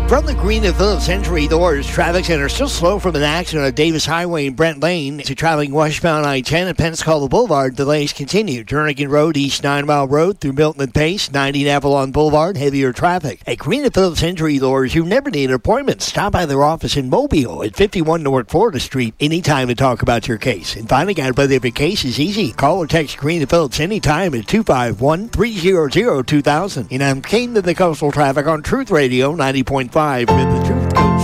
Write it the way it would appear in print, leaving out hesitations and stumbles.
From the Green and Phillips Entry Doors Traffic Center, still slow from an accident on Davis Highway and Brent Lane to traveling westbound I-10 at Pensacola Boulevard. Delays continue. Jernigan Road, East 9 Mile Road through Milton and Pace, 90 Avalon Boulevard, heavier traffic. At Green and Phillips Entry Doors, you never need an appointment. Stop by their office in Mobile at 51 North Florida Street anytime to talk about your case. And finding out whether your case is easy. Call or text Green and Phillips anytime at 251-300-2000. And I'm Kane to the Coastal Traffic on Truth Radio 90.5 with the Truth.